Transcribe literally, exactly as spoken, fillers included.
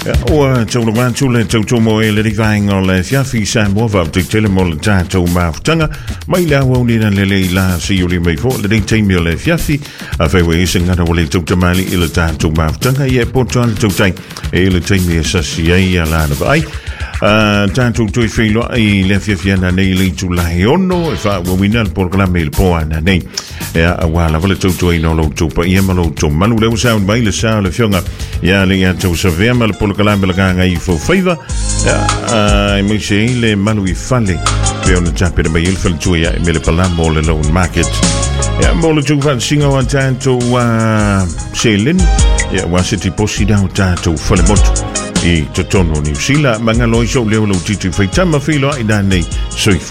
O tau wan tule tau tau mo e le rivang o le fiafi sa mo va te tele mo le tātou maafutanga mai la wau ni na lele i la si uli mai fo le teimi o le fiafi a whaiwe i se ngana wale tau tamali i le tātou maafutanga i e poto ale tau tai e le teimi e sasi ai a la na vai tātou tui whilo i le fiafiana nei le tu lahi ono e wha wawina le porklame il poa na nei e a wala wale tau tui no lo tu pa i ema lo tu manu leo sao mai le sao le fionga ia le ia tau sa vea ma le porklame le kanga i fo whaiva e mai se i le manu i fale veo na tape na mai il fale tui ia me le palamo le loan market ia mo le tu fan singa wa tātou se lin ia wa se ti posi dao tātou fale motu i totono ni sila manga loiso leo lo titi faitama filo i nei soi